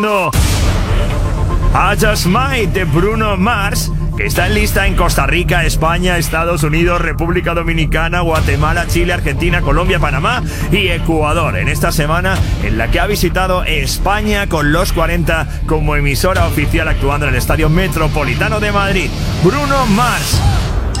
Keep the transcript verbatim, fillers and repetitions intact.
a Just Might de Bruno Mars, que está en lista en Costa Rica, España, Estados Unidos, República Dominicana, Guatemala, Chile, Argentina, Colombia, Panamá y Ecuador, en esta semana en la que ha visitado España con los cuarenta como emisora oficial, actuando en el Estadio Metropolitano de Madrid. Bruno Mars,